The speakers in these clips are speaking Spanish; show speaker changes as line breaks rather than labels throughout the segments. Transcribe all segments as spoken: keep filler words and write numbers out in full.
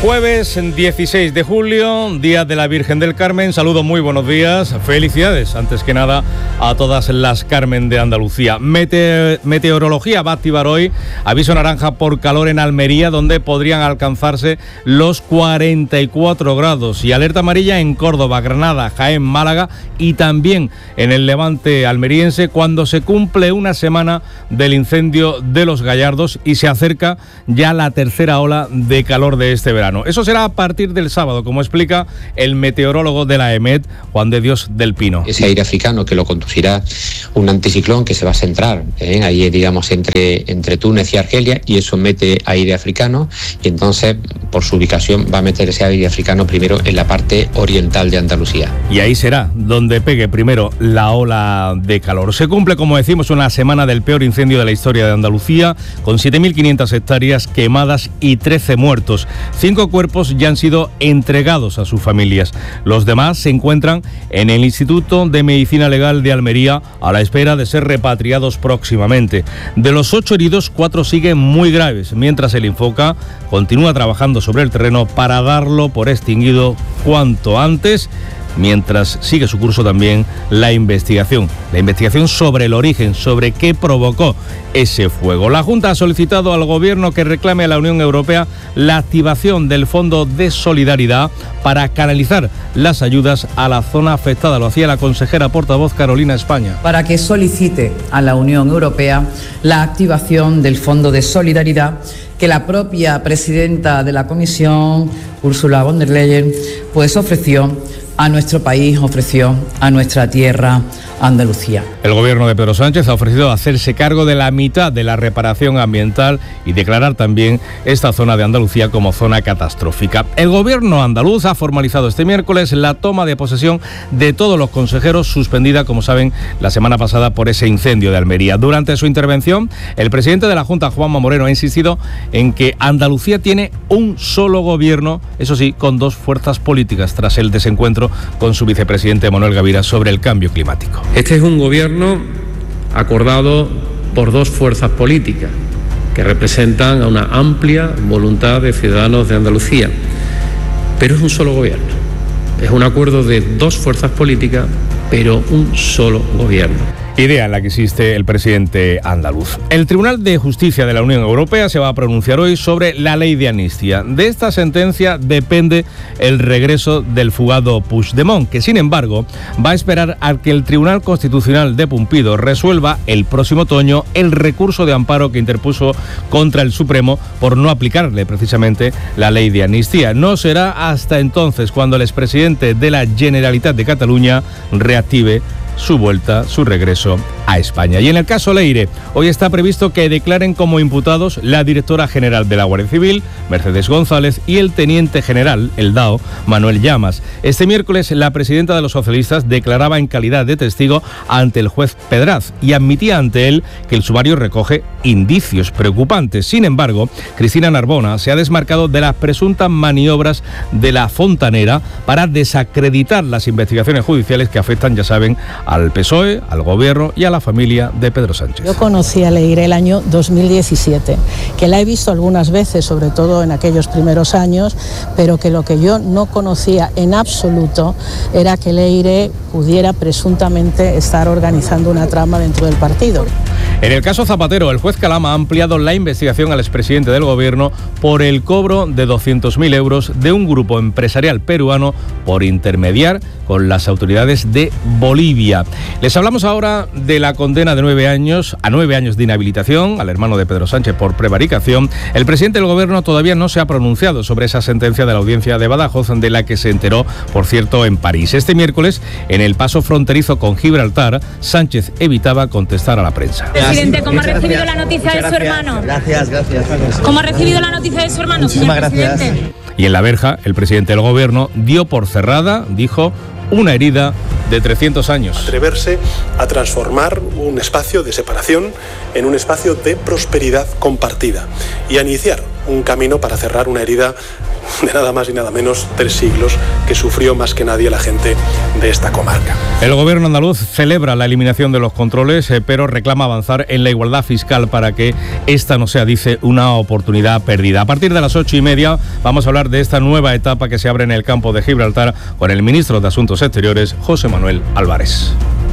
Jueves dieciséis de julio, Día de la Virgen del Carmen. Saludo, muy buenos días. Felicidades, antes que nada, a todas las Carmen de Andalucía. Mete- meteorología va a activar hoy aviso naranja por calor en Almería, donde podrían alcanzarse los cuarenta y cuatro grados. Y alerta amarilla en Córdoba, Granada, Jaén, Málaga y también en el Levante almeriense, cuando se cumple una semana del incendio de Los Gallardos y se acerca ya la tercera ola de calor de este verano. Eso será a partir del sábado, como explica el meteorólogo de la EMET, Juan de Dios del Pino.
Ese aire africano que lo conducirá un anticiclón que se va a centrar ¿eh? ahí, digamos, entre, entre Túnez y Argelia, y eso mete aire africano, y entonces, por su ubicación, va a meter ese aire africano primero en la parte oriental de Andalucía.
Y ahí será donde pegue primero la ola de calor. Se cumple, como decimos, una semana del peor incendio de la historia de Andalucía, con siete mil quinientas hectáreas quemadas y trece muertos. Cinco cuerpos ya han sido entregados a sus familias. Los demás se encuentran en el Instituto de Medicina Legal de Almería a la espera de ser repatriados próximamente. De los ocho heridos, cuatro siguen muy graves, mientras el Infoca continúa trabajando sobre el terreno para darlo por extinguido cuanto antes, mientras sigue su curso también la investigación, la investigación sobre el origen, sobre qué provocó ese fuego. La Junta ha solicitado al Gobierno que reclame a la Unión Europea la activación del Fondo de Solidaridad para canalizar las ayudas a la zona afectada. Lo hacía la consejera portavoz Carolina España.
Para que solicite a la Unión Europea la activación del Fondo de Solidaridad que la propia presidenta de la Comisión, Ursula von der Leyen, pues ofreció a nuestro país, ofreció a nuestra tierra, Andalucía.
El gobierno de Pedro Sánchez ha ofrecido hacerse cargo de la mitad de la reparación ambiental y declarar también esta zona de Andalucía como zona catastrófica. El gobierno andaluz ha formalizado este miércoles la toma de posesión de todos los consejeros, suspendida, como saben, la semana pasada por ese incendio de Almería. Durante su intervención, el presidente de la Junta, Juanma Moreno, ha insistido en que Andalucía tiene un solo gobierno, eso sí, con dos fuerzas políticas, tras el desencuentro con su vicepresidente Manuel Gavira sobre el cambio climático.
Este es un gobierno acordado por dos fuerzas políticas que representan a una amplia voluntad de ciudadanos de Andalucía, pero es un solo gobierno. Es un acuerdo de dos fuerzas políticas, pero un solo gobierno.
Idea en la que existe el presidente andaluz. El Tribunal de Justicia de la Unión Europea se va a pronunciar hoy sobre la ley de amnistía. De esta sentencia depende el regreso del fugado Puigdemont, que sin embargo va a esperar a que el Tribunal Constitucional de Pumpido resuelva el próximo otoño el recurso de amparo que interpuso contra el Supremo por no aplicarle precisamente la ley de amnistía. No será hasta entonces cuando el expresidente de la Generalitat de Cataluña reactive su vuelta, su regreso a España. Y en el caso Leire, hoy está previsto que declaren como imputados la directora general de la Guardia Civil, Mercedes González, y el teniente general, el D A O, Manuel Llamas. Este miércoles, la presidenta de los socialistas declaraba en calidad de testigo ante el juez Pedraz y admitía ante él que el sumario recoge indicios preocupantes. Sin embargo, Cristina Narbona se ha desmarcado de las presuntas maniobras de la Fontanera para desacreditar las investigaciones judiciales que afectan, ya saben, al P S O E, al gobierno y a la familia de Pedro Sánchez.
Yo conocí a Leire el año dos mil diecisiete, que la he visto algunas veces, sobre todo en aquellos primeros años, pero que lo que yo no conocía en absoluto era que Leire pudiera presuntamente estar organizando una trama dentro del partido.
En el caso Zapatero, el juez Calama ha ampliado la investigación al expresidente del gobierno por el cobro de doscientos mil euros de un grupo empresarial peruano por intermediar con las autoridades de Bolivia. Les hablamos ahora de la condena de nueve años a nueve años de inhabilitación al hermano de Pedro Sánchez por prevaricación. El presidente del gobierno todavía no se ha pronunciado sobre esa sentencia de la audiencia de Badajoz, de la que se enteró, por cierto, en París. Este miércoles, en el paso fronterizo con Gibraltar, Sánchez evitaba contestar a la prensa.
Presidente, ¿cómo ha recibido la noticia de su hermano?
Gracias, gracias.
¿Cómo ha recibido la noticia de su hermano, señor presidente?
Y en La Verja, el presidente del gobierno dio por cerrada, dijo, una herida de trescientos años.
Atreverse a transformar un espacio de separación en un espacio de prosperidad compartida y a iniciar un camino para cerrar una herida de nada más y nada menos tres siglos que sufrió más que nadie la gente de esta comarca.
El gobierno andaluz celebra la eliminación de los controles, eh, pero reclama avanzar en la igualdad fiscal para que esta no sea, dice, una oportunidad perdida. A partir de las ocho y media vamos a hablar de esta nueva etapa que se abre en el campo de Gibraltar con el ministro de Asuntos Exteriores, José Manuel Álvarez.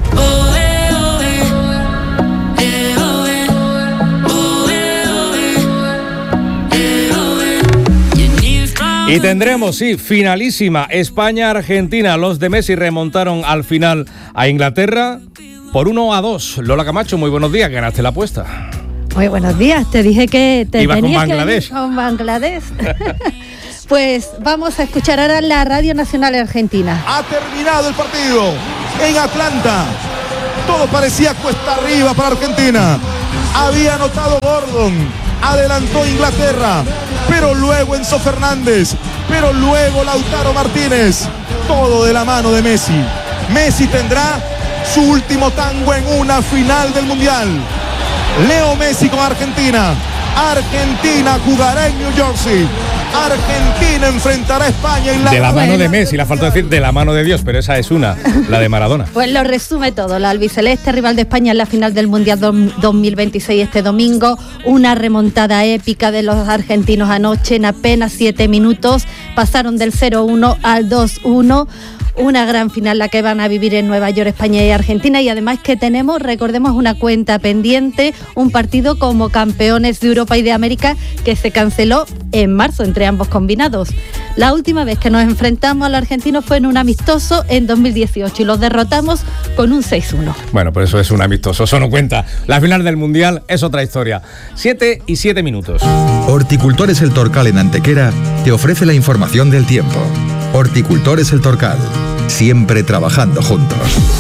Y tendremos, sí, finalísima España-Argentina. Los de Messi remontaron al final a Inglaterra por uno a dos. Lola Camacho, muy buenos días, ganaste la apuesta.
Muy buenos días, te dije que te
Iba
tenías
con Bangladesh.
que venir con Bangladesh. Pues vamos a escuchar ahora la Radio Nacional Argentina.
Ha terminado el partido en Atlanta. Todo parecía cuesta arriba para Argentina. Había anotado Gordon, adelantó Inglaterra, pero luego Enzo Fernández, pero luego Lautaro Martínez. Todo de la mano de Messi. Messi tendrá su último tango en una final del Mundial. Leo Messi con Argentina. Argentina jugará en New Jersey. Argentina enfrentará a España en la...
De la mano de Messi, le faltó decir de la mano de Dios, pero esa es una, la de Maradona.
Pues lo resume todo. La albiceleste, rival de España en la final del Mundial dos mil veintiséis este domingo. Una remontada épica de los argentinos anoche. En apenas siete minutos pasaron del cero uno al dos uno. Una gran final la que van a vivir en Nueva York, España y Argentina, y además que tenemos, recordemos, una cuenta pendiente, un partido como campeones de Europa y de América que se canceló en marzo entre ambos combinados. La última vez que nos enfrentamos al argentino fue en un amistoso en dos mil dieciocho y los derrotamos con un seis uno.
Bueno, pues eso es un amistoso, eso no cuenta. La final del Mundial es otra historia. Siete y siete minutos.
Horticultores El Torcal en Antequera te ofrece la información del tiempo. Horticultores El Torcal, siempre trabajando juntos.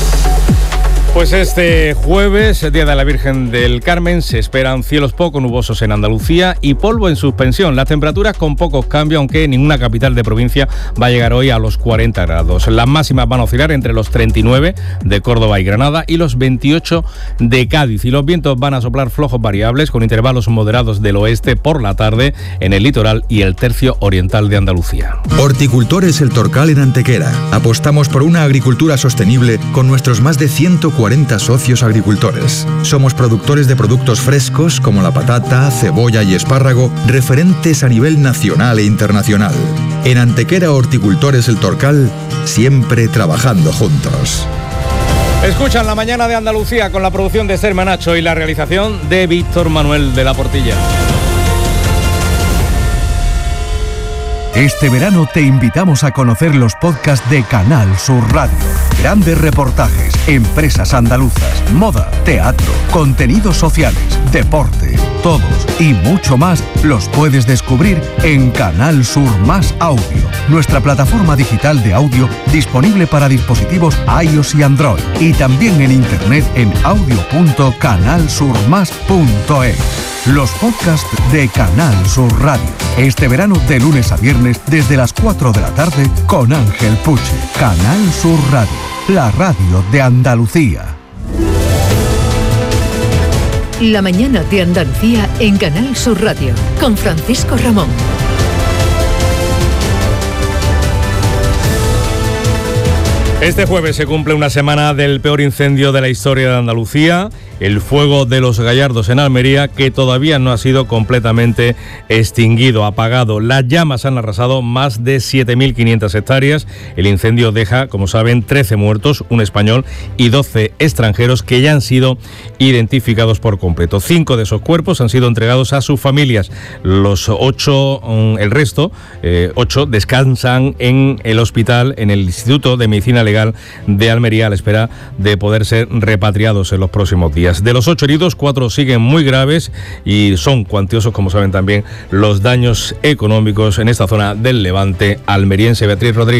Pues este jueves, Día de la Virgen del Carmen, se esperan cielos poco nubosos en Andalucía y polvo en suspensión. Las temperaturas con pocos cambios, aunque ninguna capital de provincia va a llegar hoy a los cuarenta grados. Las máximas van a oscilar entre los treinta y nueve de Córdoba y Granada y los veintiocho de Cádiz. Y los vientos van a soplar flojos variables con intervalos moderados del oeste por la tarde en el litoral y el tercio oriental de Andalucía.
Horticultores El Torcal en Antequera. Apostamos por una agricultura sostenible con nuestros más de ciento cuarenta socios agricultores. Somos productores de productos frescos como la patata, cebolla y espárrago, referentes a nivel nacional e internacional. En Antequera Horticultores El Torcal, siempre trabajando juntos.
Escuchan La Mañana de Andalucía con la producción de Esther Manacho y la realización de Víctor Manuel de la Portilla.
Este verano te invitamos a conocer los podcasts de Canal Sur Radio. Grandes reportajes, empresas andaluzas, moda, teatro, contenidos sociales, deporte, todos y mucho más los puedes descubrir en Canal Sur Más Audio, nuestra plataforma digital de audio disponible para dispositivos iOS y Android y también en internet en audio punto canal sur más punto es. Los podcasts de Canal Sur Radio. Este verano de lunes a viernes desde las cuatro de la tarde con Ángel Puche. Canal Sur Radio, la radio de Andalucía.
La Mañana de Andalucía en Canal Sur Radio con Francisco Ramón.
Este jueves se cumple una semana del peor incendio de la historia de Andalucía, el fuego de los Gallardos en Almería, que todavía no ha sido completamente extinguido, apagado. Las llamas han arrasado más de siete mil quinientas hectáreas. El incendio deja, como saben, trece muertos, un español y doce extranjeros que ya han sido identificados por completo. Cinco de esos cuerpos han sido entregados a sus familias. Los ocho, el resto, eh, ocho, descansan en el hospital, en el Instituto de Medicina Legal de Almería, a la espera de poder ser repatriados en los próximos días. De los ocho heridos, cuatro siguen muy graves y son cuantiosos, como saben también, los daños económicos en esta zona del Levante almeriense. Beatriz Rodríguez.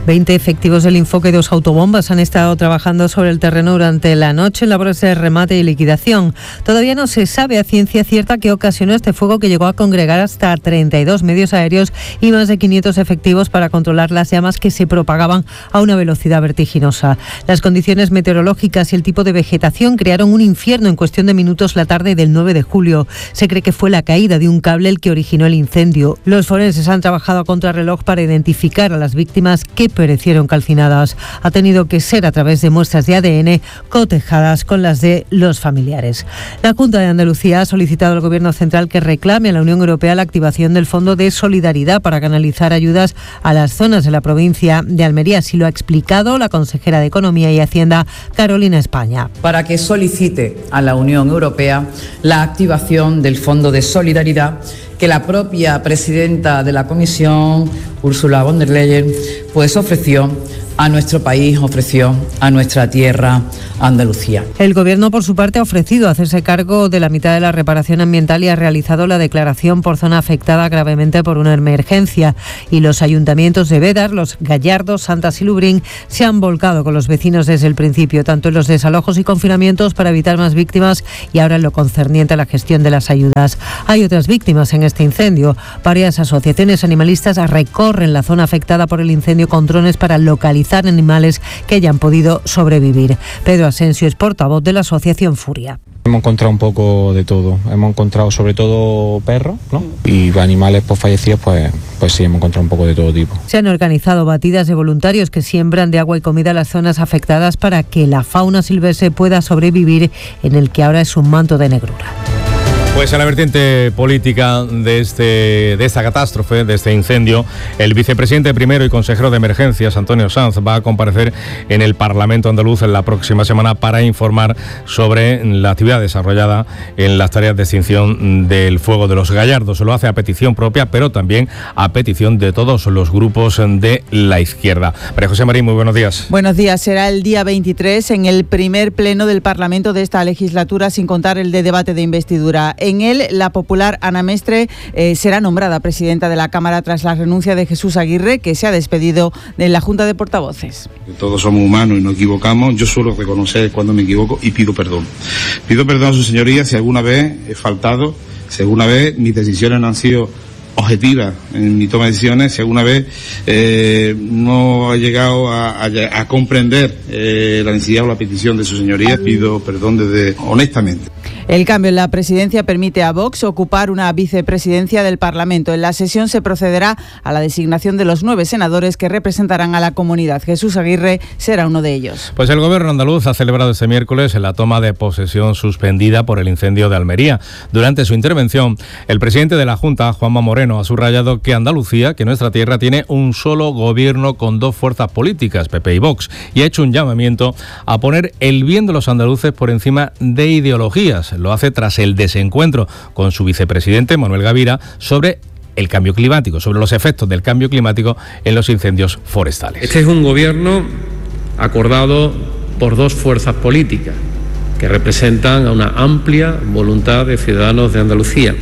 veinte efectivos del Infoca y dos autobombas han estado trabajando sobre el terreno durante la noche en labores de remate y liquidación. Todavía no se sabe a ciencia cierta qué ocasionó este fuego que llegó a congregar hasta treinta y dos medios aéreos y más de quinientos efectivos para controlar las llamas que se propagaban a una velocidad vertiginosa. Las condiciones meteorológicas y el tipo de vegetación crearon un infierno en cuestión de minutos la tarde del nueve de julio. Se cree que fue la caída de un cable el que originó el incendio. Los forenses han trabajado a contrarreloj para identificar a las víctimas que perecieron calcinadas. Ha tenido que ser a través de muestras de A D N cotejadas con las de los familiares. La Junta de Andalucía ha solicitado al Gobierno central que reclame a la Unión Europea la activación del Fondo de Solidaridad para canalizar ayudas a las zonas de la provincia de Almería. Así lo ha explicado la consejera de Economía y Hacienda, Carolina España.
Para que solicite a la Unión Europea la activación del Fondo de Solidaridad que la propia presidenta de la Comisión, Ursula von der Leyen, pues ofreció a nuestro país, ofreció a nuestra tierra, Andalucía.
El Gobierno, por su parte, ha ofrecido hacerse cargo de la mitad de la reparación ambiental y ha realizado la declaración por zona afectada gravemente por una emergencia. Y los ayuntamientos de Bédar, Los Gallardos, Santas y Lubrín se han volcado con los vecinos desde el principio, tanto en los desalojos y confinamientos para evitar más víctimas y ahora en lo concerniente a la gestión de las ayudas. Hay otras víctimas en este incendio. Varias asociaciones animalistas recorren la zona afectada por el incendio con drones para localizar animales que hayan podido sobrevivir. Pedro Asensio es portavoz de la asociación Furia.
Hemos encontrado un poco de todo. Hemos encontrado sobre todo perros, ¿no? Y animales pues, fallecidos, pues, pues sí, hemos encontrado un poco de todo tipo.
Se han organizado batidas de voluntarios que siembran de agua y comida las zonas afectadas para que la fauna silvestre pueda sobrevivir en el que ahora es un manto de negrura.
Pues en la vertiente política de, este, de esta catástrofe, de este incendio, el vicepresidente primero y consejero de emergencias, Antonio Sanz, va a comparecer en el Parlamento andaluz en la próxima semana para informar sobre la actividad desarrollada en las tareas de extinción del fuego de Los Gallardos. Lo hace a petición propia, pero también a petición de todos los grupos de la izquierda. María José Marín, muy buenos días.
Buenos días. Será el día veintitrés en el primer pleno del Parlamento de esta legislatura, sin contar el de debate de investidura. En él, la popular Ana Mestre eh, será nombrada presidenta de la Cámara tras la renuncia de Jesús Aguirre, que se ha despedido de la Junta de Portavoces.
Todos somos humanos y nos equivocamos. Yo suelo reconocer cuando me equivoco y pido perdón. Pido perdón a su señoría si alguna vez he faltado, si alguna vez mis decisiones no han sido objetivas en mi toma de decisiones, si alguna vez eh, no ha llegado a, a, a comprender eh, la necesidad o la petición de su señoría. Pido perdón desde honestamente.
El cambio en la presidencia permite a Vox ocupar una vicepresidencia del Parlamento. En la sesión se procederá a la designación de los nueve senadores que representarán a la comunidad. Jesús Aguirre será uno de ellos.
Pues el Gobierno andaluz ha celebrado este miércoles la toma de posesión suspendida por el incendio de Almería. Durante su intervención, el presidente de la Junta, Juanma Moreno, ha subrayado que Andalucía, que nuestra tierra, tiene un solo gobierno con dos fuerzas políticas, P P y Vox, y ha hecho un llamamiento a poner el bien de los andaluces por encima de ideologías. Lo hace tras el desencuentro con su vicepresidente, Manuel Gavira, sobre el cambio climático, sobre los efectos del cambio climático en los incendios forestales.
Este es un gobierno acordado por dos fuerzas políticas que representan a una amplia voluntad de ciudadanos de Andalucía,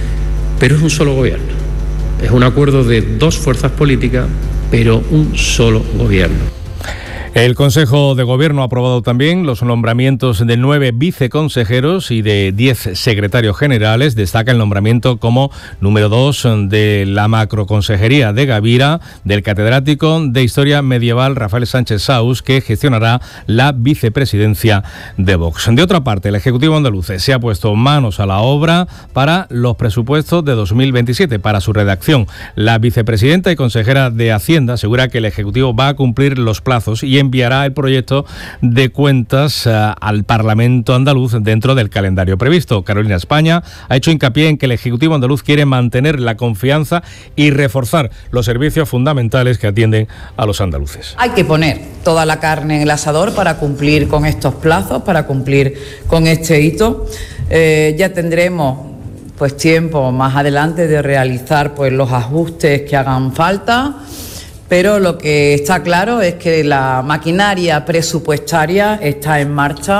pero es un solo gobierno. Es un acuerdo de dos fuerzas políticas, pero un solo gobierno.
El Consejo de Gobierno ha aprobado también los nombramientos de nueve viceconsejeros y de diez secretarios generales. Destaca el nombramiento como número dos de la macroconsejería de Gavira, del catedrático de Historia Medieval Rafael Sánchez Saus, que gestionará la vicepresidencia de Vox. De otra parte, el Ejecutivo andaluz se ha puesto manos a la obra para los presupuestos de dos mil veintisiete, para su redacción. La vicepresidenta y consejera de Hacienda asegura que el Ejecutivo va a cumplir los plazos y enviará el proyecto de cuentas uh, al Parlamento andaluz dentro del calendario previsto. Carolina España ha hecho hincapié en que el Ejecutivo andaluz quiere mantener la confianza y reforzar los servicios fundamentales que atienden a los andaluces.
Hay que poner toda la carne en el asador para cumplir con estos plazos, para cumplir con este hito. Eh, ya tendremos pues tiempo más adelante de realizar pues los ajustes que hagan falta. Pero lo que está claro es que la maquinaria presupuestaria está en marcha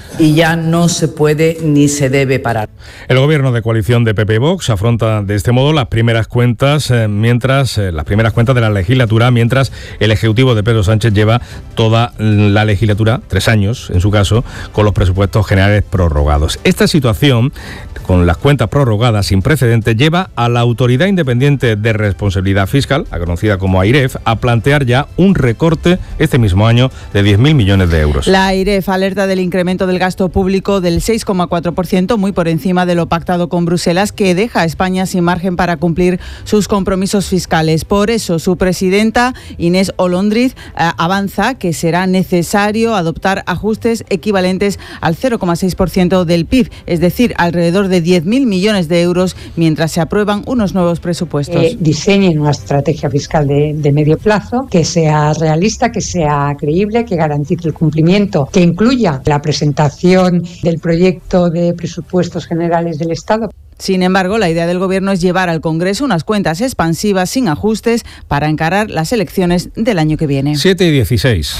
y ya no se puede ni se debe parar.
El gobierno de coalición de P P y Vox afronta de este modo las primeras cuentas eh, mientras eh, las primeras cuentas de la legislatura, mientras el ejecutivo de Pedro Sánchez lleva toda la legislatura, tres años en su caso, con los presupuestos generales prorrogados. Esta situación, con las cuentas prorrogadas sin precedentes, lleva a la Autoridad Independiente de Responsabilidad Fiscal, conocida como AIREF, a plantear ya un recorte este mismo año de diez mil millones de euros.
La AIREF alerta del incremento del gasto público del seis coma cuatro por ciento, muy por encima de lo pactado con Bruselas, que deja a España sin margen para cumplir sus compromisos fiscales. Por eso, su presidenta, Inés Olondriz, eh, avanza que será necesario adoptar ajustes equivalentes al cero coma seis por ciento del P I B, es decir, alrededor de diez mil millones de euros, mientras se aprueban unos nuevos presupuestos.
Eh, diseñen una estrategia fiscal de, de medio plazo que sea realista, que sea creíble, que garantice el cumplimiento, que incluya la presentación del proyecto de presupuestos generales del Estado.
Sin embargo, la idea del Gobierno es llevar al Congreso unas cuentas expansivas sin ajustes para encarar las elecciones del año que viene.
siete y dieciséis.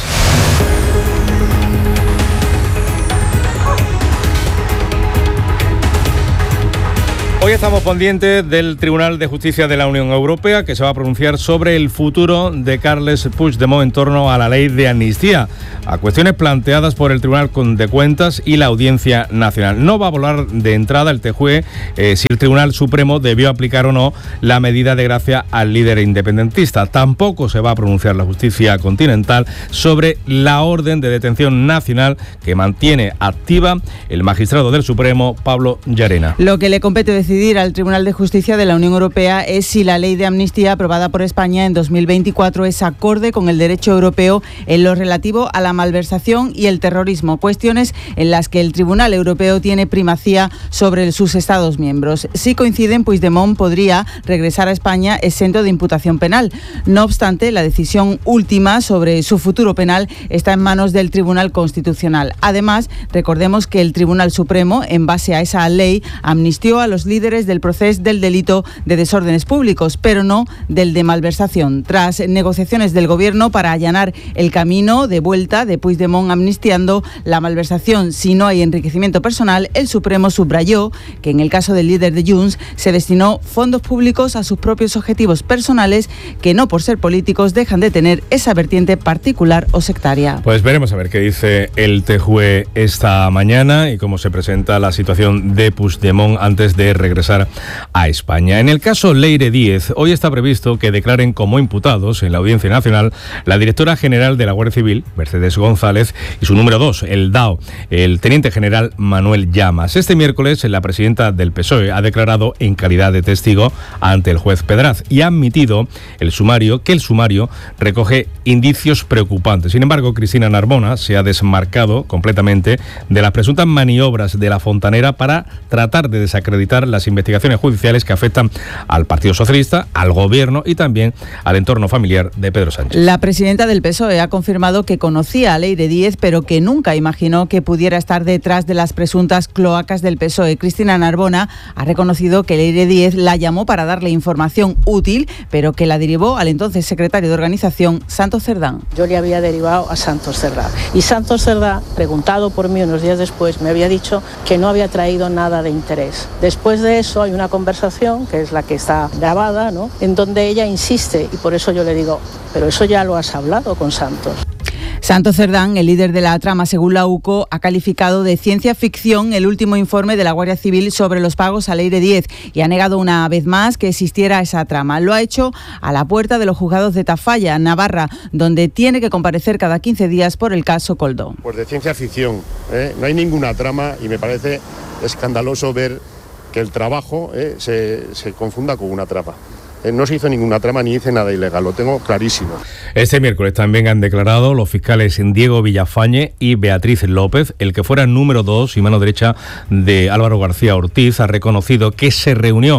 Hoy estamos pendientes del Tribunal de Justicia de la Unión Europea, que se va a pronunciar sobre el futuro de Carles Puigdemont en torno a la ley de amnistía, a cuestiones planteadas por el Tribunal de Cuentas y la Audiencia Nacional. No va a volar de entrada el T J U E eh, si el Tribunal Supremo debió aplicar o no la medida de gracia al líder independentista. Tampoco se va a pronunciar la Justicia Continental sobre la orden de detención nacional que mantiene activa el magistrado del Supremo, Pablo Llarena.
Lo que le compete decidir al Tribunal de Justicia de la Unión Europea es si la ley de amnistía aprobada por España en dos mil veinticuatro es acorde con el derecho europeo en lo relativo a la malversación y el terrorismo, cuestiones en las que el Tribunal Europeo tiene primacía sobre sus Estados miembros. Si coinciden, Puigdemont podría regresar a España exento de imputación penal. No obstante, la decisión última sobre su futuro penal está en manos del Tribunal Constitucional. Además, recordemos que el Tribunal Supremo, en base a esa ley, amnistió a los líderes del proceso del delito de desórdenes públicos, pero no del de malversación. Tras negociaciones del Gobierno para allanar el camino de vuelta de Puigdemont amnistiando la malversación si no hay enriquecimiento personal, el Supremo subrayó que en el caso del líder de Junts se destinó fondos públicos a sus propios objetivos personales que no por ser políticos dejan de tener esa vertiente particular o sectaria.
Pues veremos a ver qué dice el T J U E esta mañana y cómo se presenta la situación de Puigdemont antes de regresar a España. En el caso Leire Díez, hoy está previsto que declaren como imputados en la Audiencia Nacional la directora general de la Guardia Civil, Mercedes González, y su número dos, el D A O, el teniente general Manuel Llamas. Este miércoles, la presidenta del P S O E ha declarado en calidad de testigo ante el juez Pedraz y ha admitido el sumario que el sumario recoge indicios preocupantes. Sin embargo, Cristina Narbona se ha desmarcado completamente de las presuntas maniobras de la Fontanera para tratar de desacreditar las investigaciones judiciales que afectan al Partido Socialista, al Gobierno y también al entorno familiar de Pedro Sánchez.
La presidenta del P S O E ha confirmado que conocía a Leire Díez, pero que nunca imaginó que pudiera estar detrás de las presuntas cloacas del P S O E. Cristina Narbona ha reconocido que Leire Díez la llamó para darle información útil, pero que la derivó al entonces secretario de organización, Santos Cerdán.
Yo le había derivado a Santos Cerdá. Y Santos Cerdá, preguntado por mí unos días después, me había dicho que no había traído nada de interés. Después de eso hay una conversación, que es la que está grabada, ¿no?, en donde ella insiste, y por eso yo le digo, pero eso ya lo has hablado con Santos.
Santos Cerdán, el líder de la trama, según la U C O, ha calificado de ciencia ficción el último informe de la Guardia Civil sobre los pagos a Leire Díez y ha negado una vez más que existiera esa trama. Lo ha hecho a la puerta de los juzgados de Tafalla, Navarra, donde tiene que comparecer cada quince días por el caso Coldo.
Pues de ciencia ficción, ¿eh? No hay ninguna trama y me parece escandaloso ver que el trabajo eh, se, se confunda con una trama. Eh, no se hizo ninguna trama ni hice nada ilegal, lo tengo clarísimo.
Este miércoles también han declarado los fiscales Diego Villafañe y Beatriz López. El que fuera número dos y mano derecha de Álvaro García Ortiz ha reconocido que se reunió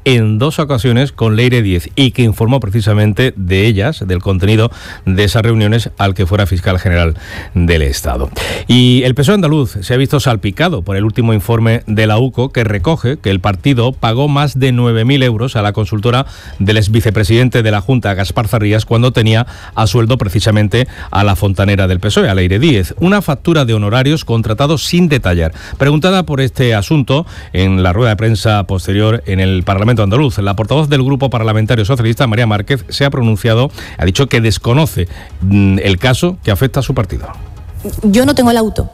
en dos ocasiones con Leire Díez y que informó precisamente de ellas, del contenido de esas reuniones al que fuera fiscal general del Estado. Y el P S O E andaluz se ha visto salpicado por el último informe de la U C O, que recoge que el partido pagó más de nueve mil euros a la consultora del ex vicepresidente de la Junta, Gaspar Zarrías, cuando tenía a sueldo precisamente a la fontanera del P S O E, a Leire Díez. Una factura de honorarios contratados sin detallar. Preguntada por este asunto en la rueda de prensa posterior en el Parlamento andaluz, la portavoz del Grupo Parlamentario Socialista, María Márquez, se ha pronunciado, ha dicho que desconoce mmm, el caso que afecta a su partido.
Yo no tengo el auto.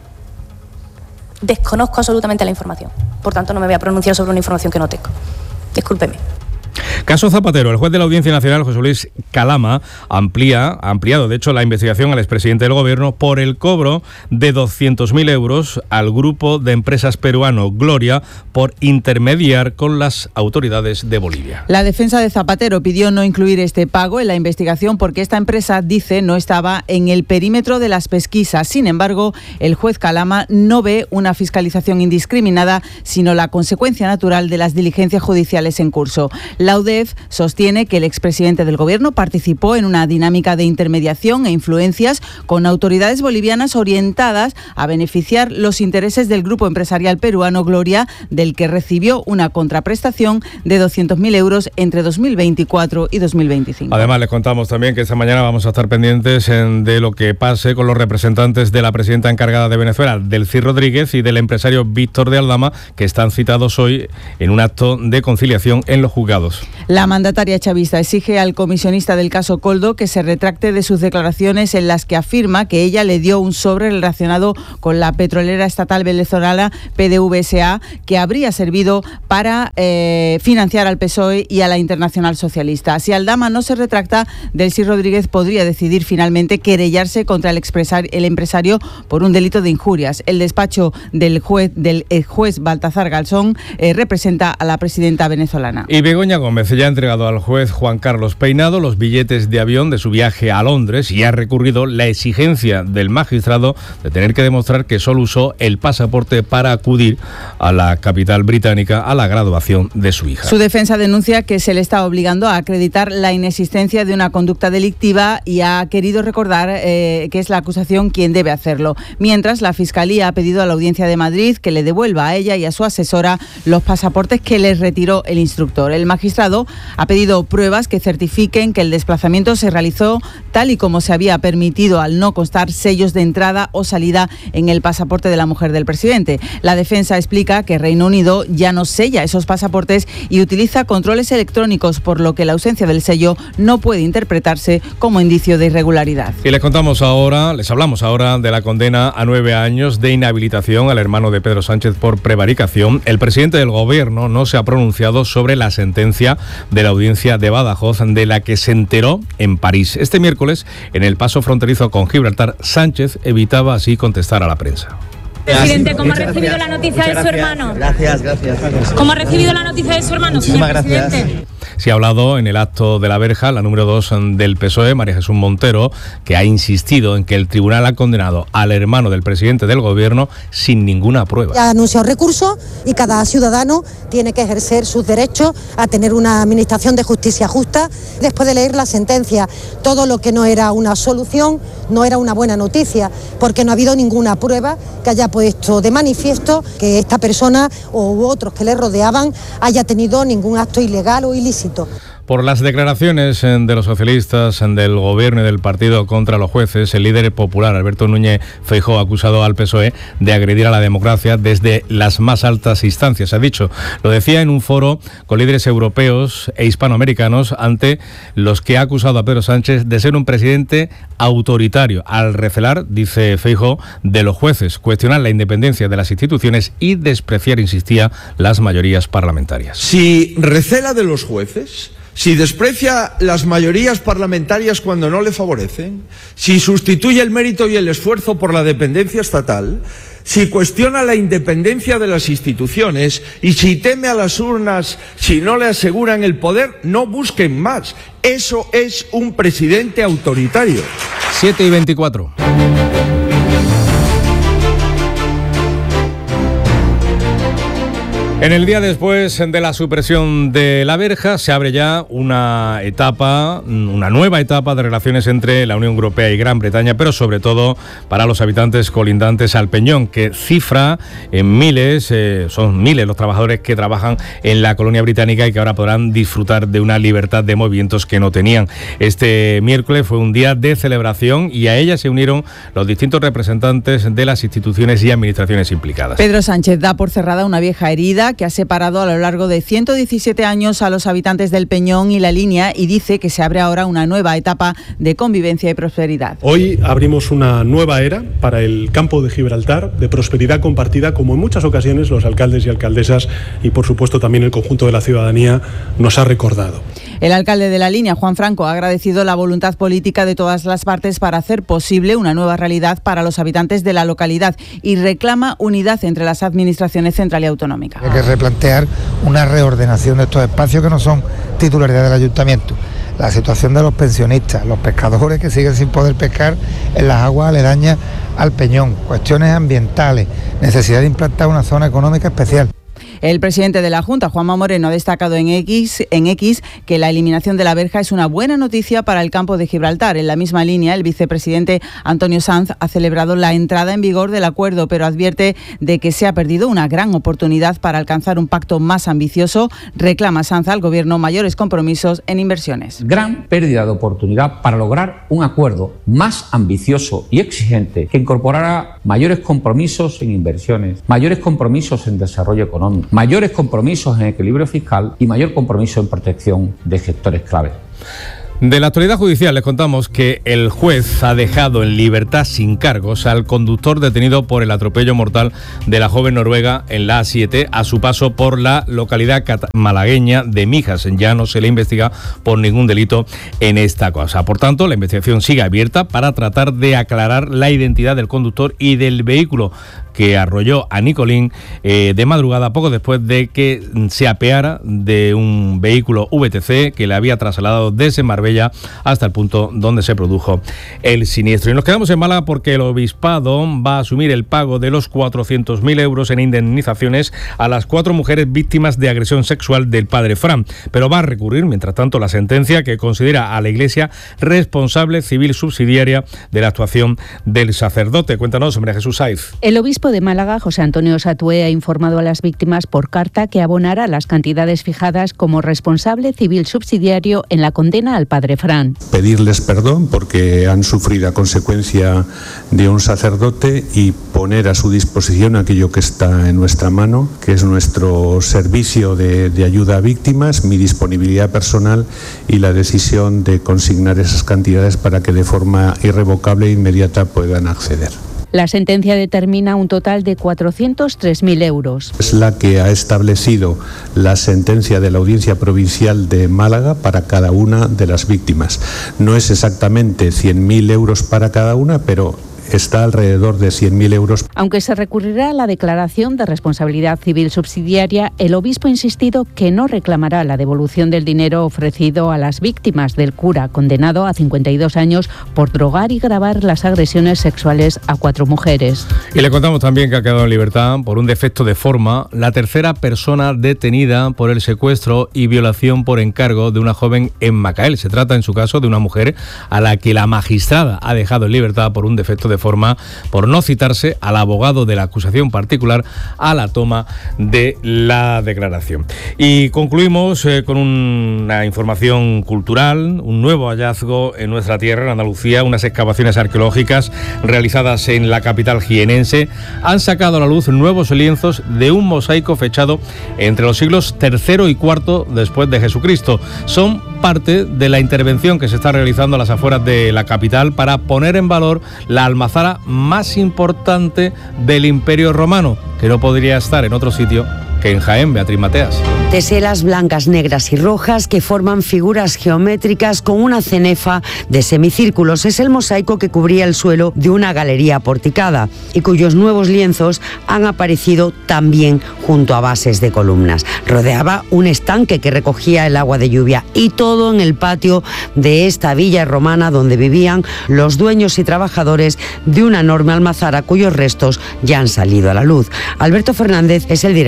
Desconozco absolutamente la información. Por tanto, no me voy a pronunciar sobre una información que no tengo. Discúlpeme.
Caso Zapatero. El juez de la Audiencia Nacional, José Luis Calama, amplía, ha ampliado, de hecho, la investigación al expresidente del Gobierno por el cobro de doscientos mil euros al grupo de empresas peruano Gloria por intermediar con las autoridades de Bolivia.
La defensa de Zapatero pidió no incluir este pago en la investigación porque esta empresa, dice, no estaba en el perímetro de las pesquisas. Sin embargo, el juez Calama no ve una fiscalización indiscriminada, sino la consecuencia natural de las diligencias judiciales en curso. La U D E F sostiene que el expresidente del Gobierno participó en una dinámica de intermediación e influencias con autoridades bolivianas orientadas a beneficiar los intereses del grupo empresarial peruano Gloria, del que recibió una contraprestación de doscientos mil euros entre dos mil veinticuatro y dos mil veinticinco.
Además, les contamos también que esta mañana vamos a estar pendientes en, de lo que pase con los representantes de la presidenta encargada de Venezuela, Delcy Rodríguez, y del empresario Víctor de Aldama, que están citados hoy en un acto de conciliación en los juzgados.
La mandataria chavista exige al comisionista del caso Koldo que se retracte de sus declaraciones en las que afirma que ella le dio un sobre relacionado con la petrolera estatal venezolana P D V S A, que habría servido para eh, financiar al P S O E y a la Internacional Socialista. Si Aldama no se retracta, Delcy Rodríguez podría decidir finalmente querellarse contra el, el empresario por un delito de injurias. El despacho del juez, del juez Baltasar Garzón eh, representa a la presidenta venezolana.
Y Begoña Gómez ya ha entregado al juez Juan Carlos Peinado los billetes de avión de su viaje a Londres y ha recurrido la exigencia del magistrado de tener que demostrar que solo usó el pasaporte para acudir a la capital británica a la graduación de su hija.
Su defensa denuncia que se le está obligando a acreditar la inexistencia de una conducta delictiva y ha querido recordar eh, que es la acusación quien debe hacerlo. Mientras, la Fiscalía ha pedido a la Audiencia de Madrid que le devuelva a ella y a su asesora los pasaportes que les retiró el instructor. El magistrado ha pedido pruebas que certifiquen que el desplazamiento se realizó tal y como se había permitido, al no constar sellos de entrada o salida en el pasaporte de la mujer del presidente. La defensa explica que Reino Unido ya no sella esos pasaportes y utiliza controles electrónicos, por lo que la ausencia del sello no puede interpretarse como indicio de irregularidad.
Y les contamos ahora, les hablamos ahora de la condena a nueve años de inhabilitación al hermano de Pedro Sánchez por prevaricación. El presidente del Gobierno no se ha pronunciado sobre la sentencia de la audiencia de Badajoz, de la que se enteró en París. Este miércoles, en el paso fronterizo con Gibraltar, Sánchez evitaba así contestar a la prensa.
Presidente, ¿cómo ha recibido la noticia de su hermano?
Gracias, gracias.
¿Cómo ha recibido la noticia de su hermano, señor presidente?
Se ha hablado en el acto de la verja, la número dos del P S O E, María Jesús Montero, que ha insistido en que el tribunal ha condenado al hermano del presidente del Gobierno sin ninguna prueba.
Ha anunciado recursos y cada ciudadano tiene que ejercer sus derechos a tener una administración de justicia justa. Después de leer la sentencia, todo lo que no era una solución no era una buena noticia, porque no ha habido ninguna prueba que haya puesto de manifiesto que esta persona u otros que le rodeaban haya tenido ningún acto ilegal o ilícito.
Por las declaraciones de los socialistas, del Gobierno y del partido contra los jueces, el líder popular Alberto Núñez Feijóo ha acusado al P S O E de agredir a la democracia desde las más altas instancias. Ha dicho, lo decía en un foro con líderes europeos e hispanoamericanos, ante los que ha acusado a Pedro Sánchez de ser un presidente autoritario, al recelar, dice Feijóo, de los jueces, cuestionar la independencia de las instituciones y despreciar, insistía, las mayorías parlamentarias.
Si recela de los jueces, si desprecia las mayorías parlamentarias cuando no le favorecen, si sustituye el mérito y el esfuerzo por la dependencia estatal, si cuestiona la independencia de las instituciones y si teme a las urnas si no le aseguran el poder, no busquen más. Eso es un presidente autoritario.
siete y veinticuatro. En el día después de la supresión de la verja se abre ya una etapa, una nueva etapa de relaciones entre la Unión Europea y Gran Bretaña, pero sobre todo para los habitantes colindantes al Peñón, que cifra en miles, eh, son miles los trabajadores que trabajan en la colonia británica y que ahora podrán disfrutar de una libertad de movimientos que no tenían. Este miércoles fue un día de celebración y a ella se unieron los distintos representantes de las instituciones y administraciones implicadas.
Pedro Sánchez da por cerrada una vieja herida que ha separado a lo largo de ciento diecisiete años a los habitantes del Peñón y la Línea y dice que se abre ahora una nueva etapa de convivencia y prosperidad.
Hoy abrimos una nueva era para el campo de Gibraltar, de prosperidad compartida, como en muchas ocasiones los alcaldes y alcaldesas y por supuesto también el conjunto de la ciudadanía nos ha recordado.
El alcalde de la Línea, Juan Franco, ha agradecido la voluntad política de todas las partes para hacer posible una nueva realidad para los habitantes de la localidad y reclama unidad entre las administraciones central y autonómica.
Hay que replantear una reordenación de estos espacios que no son titularidad del ayuntamiento. La situación de los pensionistas, los pescadores que siguen sin poder pescar en las aguas aledañas al Peñón, cuestiones ambientales, necesidad de implantar una zona económica especial.
El presidente de la Junta, Juanma Moreno, ha destacado en X, en X que la eliminación de la verja es una buena noticia para el campo de Gibraltar. En la misma línea, el vicepresidente Antonio Sanz ha celebrado la entrada en vigor del acuerdo, pero advierte de que se ha perdido una gran oportunidad para alcanzar un pacto más ambicioso. Reclama Sanz al Gobierno mayores compromisos en inversiones.
Gran pérdida de oportunidad para lograr un acuerdo más ambicioso y exigente que incorporara mayores compromisos en inversiones, mayores compromisos en desarrollo económico, mayores compromisos en equilibrio fiscal y mayor compromiso en protección de sectores clave.
De la actualidad judicial les contamos que el juez ha dejado en libertad sin cargos al conductor detenido por el atropello mortal de la joven noruega en la A siete a su paso por la localidad malagueña de Mijas. Ya no se le investiga por ningún delito en esta causa. Por tanto, la investigación sigue abierta para tratar de aclarar la identidad del conductor y del vehículo que arrolló a Nicolín eh, de madrugada poco después de que se apeara de un vehículo V T C que le había trasladado desde Marbella hasta el punto donde se produjo el siniestro. Y nos quedamos en Málaga porque el obispado va a asumir el pago de los cuatrocientos mil euros en indemnizaciones a las cuatro mujeres víctimas de agresión sexual del padre Fran, pero va a recurrir, mientras tanto, la sentencia que considera a la Iglesia responsable civil subsidiaria de la actuación del sacerdote. Cuéntanos, María Jesús Saiz.
El obispo de Málaga, José Antonio Satué, ha informado a las víctimas por carta que abonará las cantidades fijadas como responsable civil subsidiario en la condena al padre Fran.
Pedirles perdón porque han sufrido a consecuencia de un sacerdote y poner a su disposición aquello que está en nuestra mano, que es nuestro servicio de, de ayuda a víctimas, mi disponibilidad personal y la decisión de consignar esas cantidades para que de forma irrevocable e inmediata puedan acceder.
La sentencia determina un total de cuatrocientos tres mil euros.
Es la que ha establecido la sentencia de la Audiencia Provincial de Málaga para cada una de las víctimas. No es exactamente cien mil euros para cada una, pero está alrededor de cien mil euros.
Aunque se recurrirá a la declaración de responsabilidad civil subsidiaria, el obispo ha insistido que no reclamará la devolución del dinero ofrecido a las víctimas del cura condenado a cincuenta y dos años por drogar y grabar las agresiones sexuales a cuatro mujeres.
Y le contamos también que ha quedado en libertad por un defecto de forma la tercera persona detenida por el secuestro y violación por encargo de una joven en Macael. Se trata en su caso de una mujer a la que la magistrada ha dejado en libertad por un defecto de forma por no citarse al abogado de la acusación particular a la toma de la declaración. Y concluimos eh, con una información cultural, un nuevo hallazgo en nuestra tierra, en Andalucía. Unas excavaciones arqueológicas realizadas en la capital jienense han sacado a la luz nuevos lienzos de un mosaico fechado entre los siglos tercero y cuarto después de Jesucristo. Son parte de la intervención que se está realizando a las afueras de la capital para poner en valor la almazara más importante del Imperio Romano, que no podría estar en otro sitio que en Jaén. Beatriz Mateas.
Teselas blancas, negras y rojas que forman figuras geométricas con una cenefa de semicírculos. Es el mosaico que cubría el suelo de una galería porticada y cuyos nuevos lienzos han aparecido también junto a bases de columnas. Rodeaba un estanque que recogía el agua de lluvia y todo en el patio de esta villa romana donde vivían los dueños y trabajadores de una enorme almazara cuyos restos ya han salido a la luz. Alberto Fernández es el director de la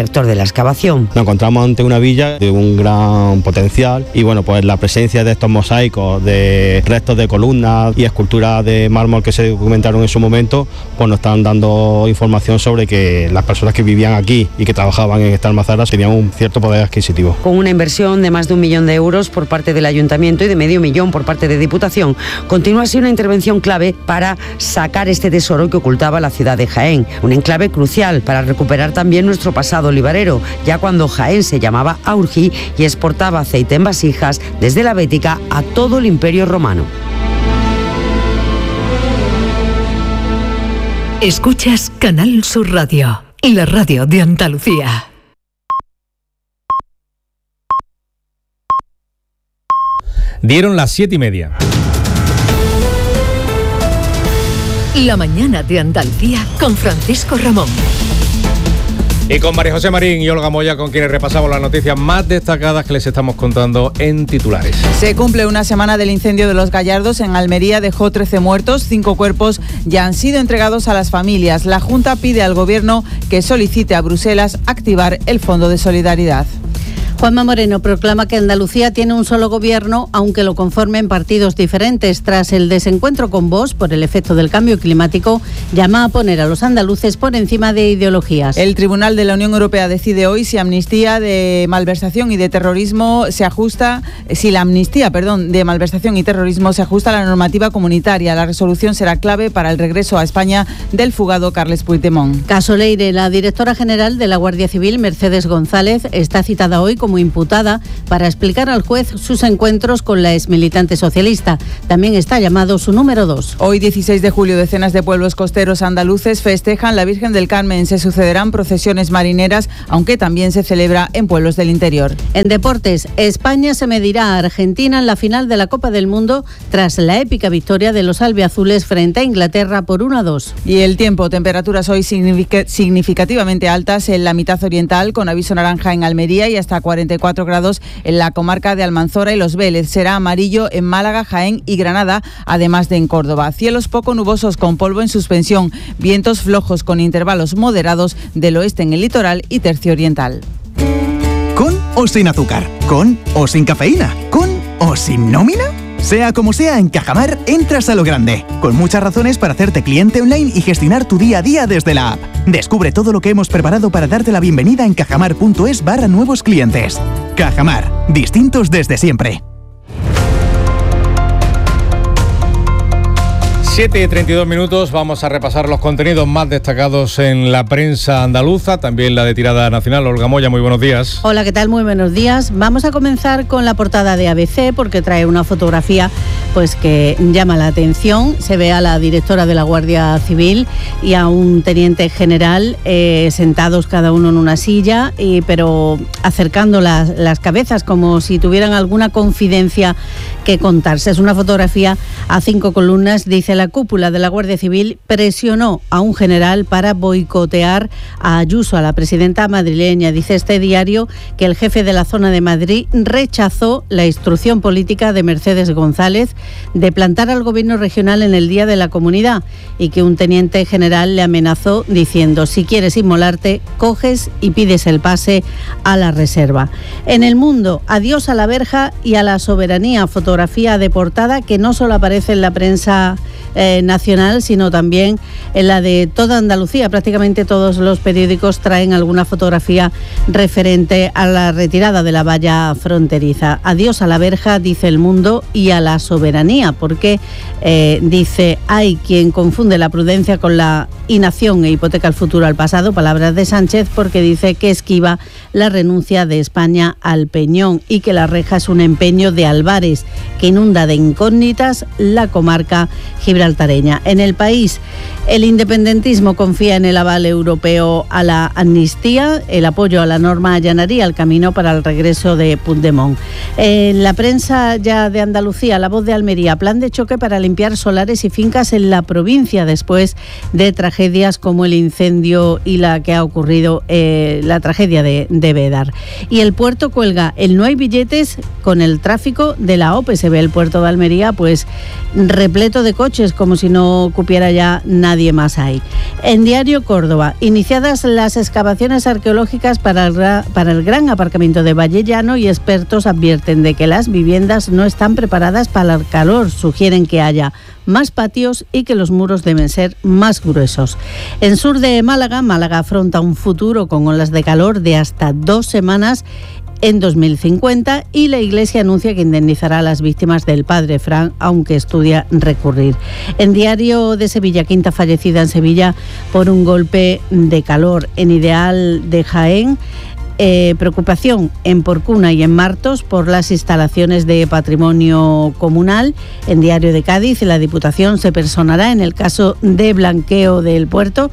la excavación.
Nos encontramos ante una villa de un gran potencial y bueno, pues la presencia de estos mosaicos, de restos de columnas y esculturas de mármol que se documentaron en su momento, pues nos están dando información sobre que las personas que vivían aquí y que trabajaban en esta almazara tenían un cierto poder adquisitivo.
Con una inversión de más de un millón de euros por parte del Ayuntamiento y de medio millón por parte de Diputación, continúa así una intervención clave para sacar este tesoro que ocultaba la ciudad de Jaén. Un enclave crucial para recuperar también nuestro pasado olivarero, ya cuando Jaén se llamaba Aurgi y exportaba aceite en vasijas desde la Bética a todo el Imperio Romano.
Escuchas Canal Sur Radio, la radio de Andalucía.
Dieron las siete y media.
La mañana de Andalucía con Francisco Ramón.
Y con María José Marín y Olga Moya, con quienes repasamos las noticias más destacadas que les estamos contando en titulares.
Se cumple una semana del incendio de Los Gallardos en Almería, dejó trece muertos, cinco cuerpos ya han sido entregados a las familias. La Junta pide al Gobierno que solicite a Bruselas activar el Fondo de Solidaridad.
Juanma Moreno proclama que Andalucía tiene un solo gobierno, aunque lo conformen partidos diferentes. Tras el desencuentro con Vox por el efecto del cambio climático, llama a poner a los andaluces por encima de ideologías.
El Tribunal de la Unión Europea decide hoy si amnistía de malversación y de terrorismo se ajusta, si la amnistía, perdón, de malversación y terrorismo se ajusta a la normativa comunitaria. La resolución será clave para el regreso a España del fugado Carles Puigdemont.
Caso Leire, la directora general de la Guardia Civil, Mercedes González, está citada hoy como imputada para explicar al juez sus encuentros con la exmilitante socialista. También está llamado su número dos.
Hoy, dieciséis de julio, decenas de pueblos costeros andaluces festejan la Virgen del Carmen. Se sucederán procesiones marineras, aunque también se celebra en pueblos del interior.
En deportes, España se medirá a Argentina en la final de la Copa del Mundo tras la épica victoria de los albiazules frente a Inglaterra por uno a dos.
Y el tiempo, temperaturas hoy significativamente altas en la mitad oriental, con aviso naranja en Almería y hasta cuarenta y cuatro grados en la comarca de Almanzora y Los Vélez. Será amarillo en Málaga, Jaén y Granada, además de en Córdoba. Cielos poco nubosos con polvo en suspensión, vientos flojos con intervalos moderados del oeste en el litoral y tercio oriental.
¿Con o sin azúcar? ¿Con o sin cafeína? ¿Con o sin nómina? Sea como sea, en Cajamar entras a lo grande, con muchas razones para hacerte cliente online y gestionar tu día a día desde la app. Descubre todo lo que hemos preparado para darte la bienvenida en cajamar.es barra nuevos clientes. Cajamar, distintos desde siempre.
siete y treinta y dos minutos, vamos a repasar los contenidos más destacados en la prensa andaluza, también la de tirada nacional. Olga Moya, muy buenos días.
Hola, ¿qué tal? Muy buenos días. Vamos a comenzar con la portada de A B C porque trae una fotografía pues que llama la atención. Se ve a la directora de la Guardia Civil y a un teniente general eh, sentados cada uno en una silla, y, pero acercando las, las cabezas como si tuvieran alguna confidencia que contarse. Es una fotografía a cinco columnas, dice la La cúpula de la Guardia Civil presionó a un general para boicotear a Ayuso, a la presidenta madrileña. Dice este diario que el jefe de la zona de Madrid rechazó la instrucción política de Mercedes González de plantar al gobierno regional en el Día de la Comunidad, y que un teniente general le amenazó diciendo: si quieres inmolarte, coges y pides el pase a la reserva. En El Mundo, adiós a la verja y a la soberanía, fotografía de portada que no solo aparece en la prensa Eh, nacional, sino también en la de toda Andalucía. Prácticamente todos los periódicos traen alguna fotografía referente a la retirada de la valla fronteriza. Adiós a la verja, dice El Mundo, y a la soberanía, porque eh, dice: hay quien confunde la prudencia con la inacción e hipoteca el futuro al pasado. Palabras de Sánchez, porque dice que esquiva la renuncia de España al Peñón y que la reja es un empeño de Álvarez que inunda de incógnitas la comarca gibraltareña. En El País, el independentismo confía en el aval europeo a la amnistía. El apoyo a la norma allanaría el camino para el regreso de Puigdemont. En la prensa ya de Andalucía, La Voz de Almería, plan de choque para limpiar solares y fincas en la provincia después de tragedias como el incendio y la que ha ocurrido, eh, la tragedia de, de Bédar. Y El Puerto cuelga el no hay billetes con el tráfico de la OPE. Se ve el puerto de Almería pues repleto de coches como si no cupiera ya nadie más ahí. En Diario Córdoba, iniciadas las excavaciones arqueológicas para el, para el gran aparcamiento de Vallellano y expertos advierten de que las viviendas no están preparadas para el calor. Sugieren que haya más patios y que los muros deben ser más gruesos. En sur de Málaga, Málaga afronta un futuro con olas de calor de hasta dos semanas en dos mil cincuenta y la Iglesia anuncia que indemnizará a las víctimas del padre Fran, aunque estudia recurrir. En Diario de Sevilla, quinta fallecida en Sevilla por un golpe de calor. En Ideal de Jaén, Eh, preocupación en Porcuna y en Martos por las instalaciones de patrimonio comunal. En Diario de Cádiz, la Diputación se personará en el caso de blanqueo del puerto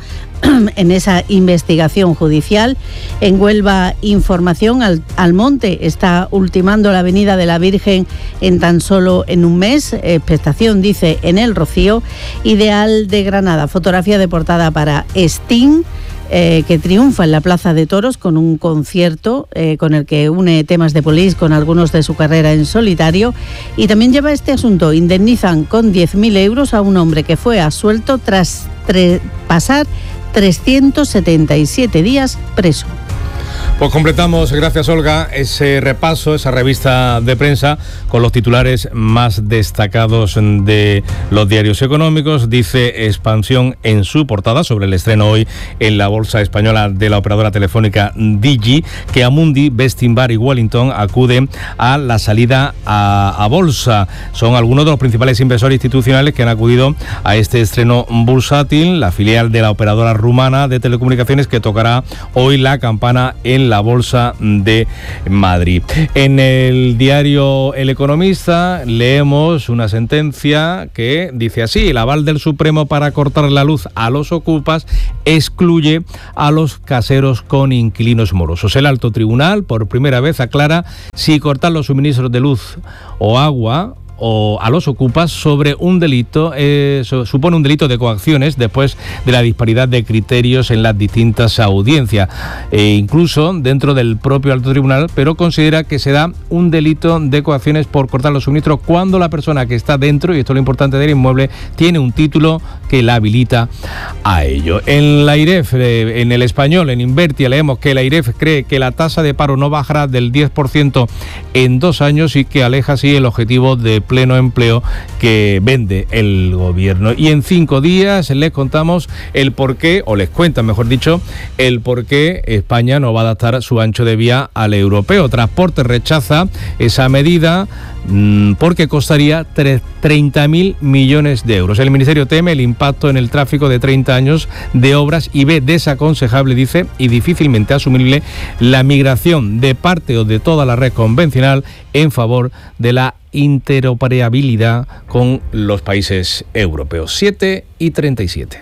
en esa investigación judicial. En Huelva, información, Al, Almonte está ultimando la Avenida de la Virgen en tan solo en un mes. Expectación, dice, en el Rocío. Ideal de Granada, fotografía de portada para Sting, Eh, que triunfa en la Plaza de Toros con un concierto eh, con el que une temas de Police con algunos de su carrera en solitario. Y también lleva este asunto: indemnizan con diez mil euros a un hombre que fue absuelto tras tre- pasar trescientos setenta y siete días preso.
Pues completamos, gracias Olga, ese repaso, esa revista de prensa con los titulares más destacados de los diarios económicos. Dice Expansión en su portada sobre el estreno hoy en la bolsa española de la operadora telefónica Digi, que Amundi, Bestinbar y Wellington acuden a la salida a, a bolsa. Son algunos de los principales inversores institucionales que han acudido a este estreno bursátil, la filial de la operadora rumana de telecomunicaciones que tocará hoy la campana en la Bolsa de Madrid. En el diario El Economista leemos una sentencia que dice así: el aval del Supremo para cortar la luz a los ocupas excluye a los caseros con inquilinos morosos. El alto tribunal por primera vez aclara si cortar los suministros de luz o agua o a los ocupas sobre un delito, eh, supone un delito de coacciones después de la disparidad de criterios en las distintas audiencias, e incluso dentro del propio alto tribunal, pero considera que se da un delito de coacciones por cortar los suministros cuando la persona que está dentro, y esto es lo importante del inmueble, tiene un título que la habilita a ello. En la AIREF, eh, en El Español, en Invertia, leemos que la AIREF cree que la tasa de paro no bajará del diez por ciento en dos años y que aleja así el objetivo de pleno empleo que vende el gobierno. Y en cinco días les contamos el porqué, o les cuentan mejor dicho, el porqué España no va a adaptar su ancho de vía al europeo. Transporte rechaza esa medida mmm, porque costaría treinta mil millones de euros. El Ministerio teme el impacto en el tráfico de treinta años de obras y ve desaconsejable, dice, y difícilmente asumible la migración de parte o de toda la red convencional en favor de la interoperabilidad con los países europeos. siete y treinta y siete.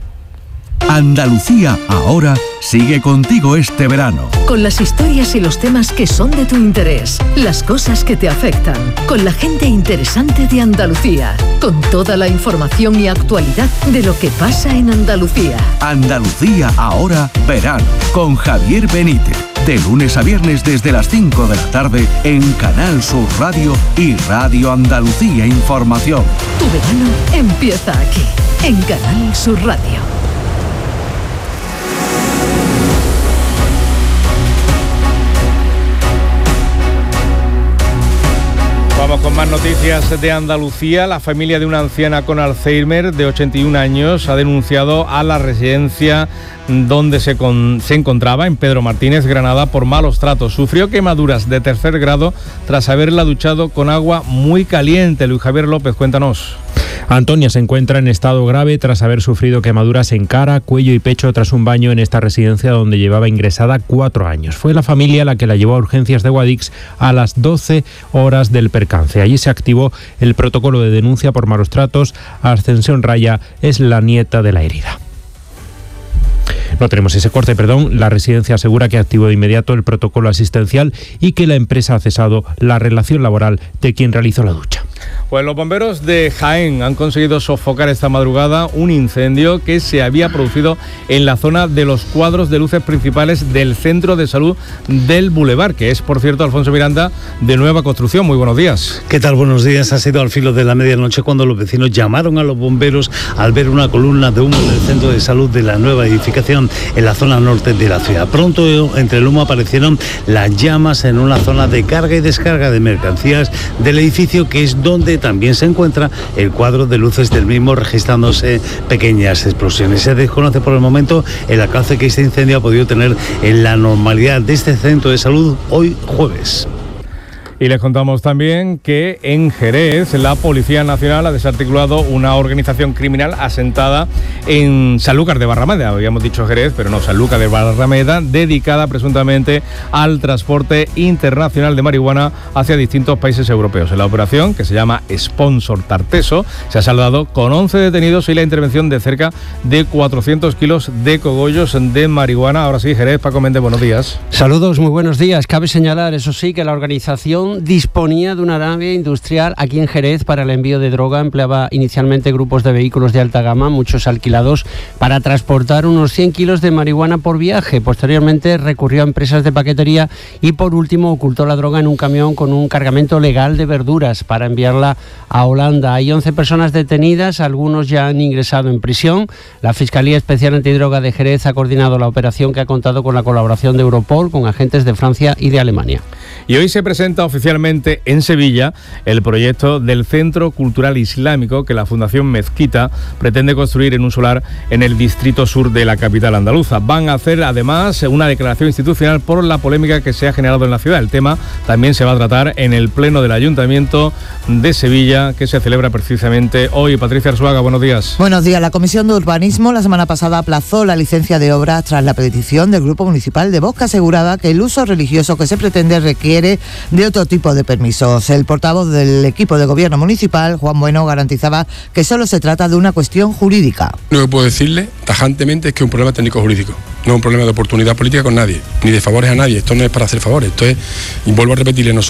Andalucía ahora sigue contigo este verano.
Con las historias y los temas que son de tu interés, las cosas que te afectan, con la gente interesante de Andalucía, con toda la información y actualidad de lo que pasa en Andalucía.
Andalucía ahora verano, con Javier Benítez. De lunes a viernes desde las cinco de la tarde en Canal Sur Radio y Radio Andalucía Información.
Tu verano empieza aquí, en Canal Sur Radio.
Vamos con más noticias de Andalucía. La familia de una anciana con Alzheimer de ochenta y un años ha denunciado a la residencia donde se, con, se encontraba, en Pedro Martínez, Granada, por malos tratos. Sufrió quemaduras de tercer grado tras haberla duchado con agua muy caliente. Luis Javier López, cuéntanos.
Antonia se encuentra en estado grave tras haber sufrido quemaduras en cara, cuello y pecho tras un baño en esta residencia donde llevaba ingresada cuatro años. Fue la familia la que la llevó a urgencias de Guadix a las doce horas del percance. Allí se activó el protocolo de denuncia por malos tratos. Ascensión Raya es la nieta de la herida. No tenemos ese corte, perdón. La residencia asegura que activó de inmediato el protocolo asistencial y que la empresa ha cesado la relación laboral de quien realizó la ducha.
Pues los bomberos de Jaén han conseguido sofocar esta madrugada un incendio que se había producido en la zona de los cuadros de luces principales del centro de salud del Boulevard, que es, por cierto, Alfonso Miranda, de nueva construcción. Muy buenos días.
¿Qué tal? Buenos días. Ha sido al filo de la medianoche cuando los vecinos llamaron a los bomberos al ver una columna de humo en el centro de salud de la nueva edificación en la zona norte de la ciudad. Pronto, entre el humo, aparecieron las llamas en una zona de carga y descarga de mercancías del edificio, que es donde también se encuentra el cuadro de luces del mismo, registrándose pequeñas explosiones. Se desconoce por el momento el alcance que este incendio ha podido tener en la normalidad de este centro de salud hoy jueves.
Y les contamos también que en Jerez la Policía Nacional ha desarticulado una organización criminal asentada en Sanlúcar de Barrameda. Habíamos dicho Jerez, pero no, Sanlúcar de Barrameda, dedicada presuntamente al transporte internacional de marihuana hacia distintos países europeos. En la operación, que se llama Sponsor Tarteso, se ha saldado con once detenidos y la intervención de cerca de cuatrocientos kilos de cogollos de marihuana. Ahora sí, Jerez, Paco Méndez, buenos días.
Saludos, muy buenos días. Cabe señalar, eso sí, que la organización disponía de una nave industrial aquí en Jerez para el envío de droga. Empleaba inicialmente grupos de vehículos de alta gama, muchos alquilados, para transportar unos cien kilos de marihuana por viaje. Posteriormente recurrió a empresas de paquetería y por último ocultó la droga en un camión con un cargamento legal de verduras para enviarla a Holanda. Hay once personas detenidas, algunos ya han ingresado en prisión. La Fiscalía Especial Antidroga de Jerez ha coordinado la operación, que ha contado con la colaboración de Europol, con agentes de Francia y de Alemania.
Y hoy se presenta oficialmente en Sevilla el proyecto del Centro Cultural Islámico que la Fundación Mezquita pretende construir en un solar en el distrito sur de la capital andaluza. Van a hacer además una declaración institucional por la polémica que se ha generado en la ciudad. El tema también se va a tratar en el Pleno del Ayuntamiento de Sevilla, que se celebra precisamente hoy. Patricia Arzuaga, buenos días.
Buenos días. La Comisión de Urbanismo la semana pasada aplazó la licencia de obras tras la petición del Grupo Municipal de Vox, que aseguraba que el uso religioso que se pretende requiere de otro tipo de permisos. El portavoz del equipo de gobierno municipal, Juan Bueno, garantizaba que solo se trata de una cuestión jurídica.
Lo que puedo decirle tajantemente es que es un problema técnico-jurídico, no es un problema de oportunidad política con nadie, ni de favores a nadie. Esto no es para hacer favores, esto es, y vuelvo a repetirle, nosotros